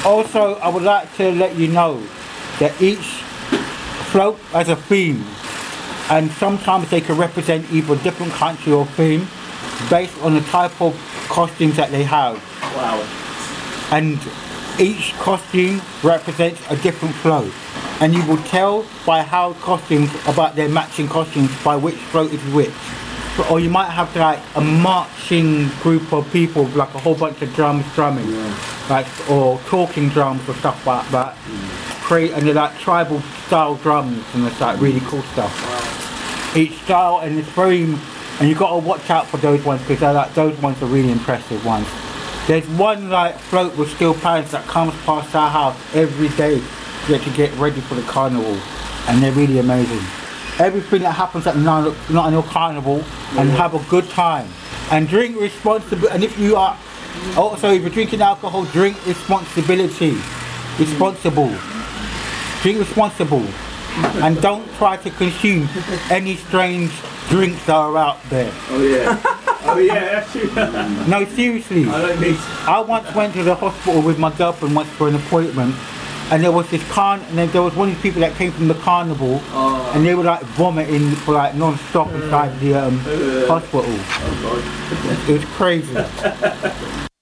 Also, I would like to let you know that each float has a theme, and sometimes they can represent either a different country or theme based on the type of costumes that they have. Wow. And each costume represents a different float, and you will tell by how costumes, about their matching costumes, by which float is which. Or you might have like a marching group of people with like a whole bunch of drums drumming, like, or talking drums or stuff like that. And they're like tribal style drums, and it's like really cool stuff. Each style, and it's very, and you got to watch out for those ones, because like, those ones are really impressive ones. There's one like float with steel pans that comes past our house every day to get ready for the carnival, and they're really amazing. Everything that happens at the Notting Hill Carnival, and have a good time. And drink responsibly, and if you are, also if you're drinking alcohol, drink responsibility. Responsible. Drink responsible. And don't try to consume any strange drinks that are out there. Oh yeah. Oh yeah, that's true. No, seriously. I once went to the hospital with my girlfriend once for an appointment, and there was this and then there was one of these people that came from the carnival, and they were like vomiting for like non-stop inside the hospital. It was crazy.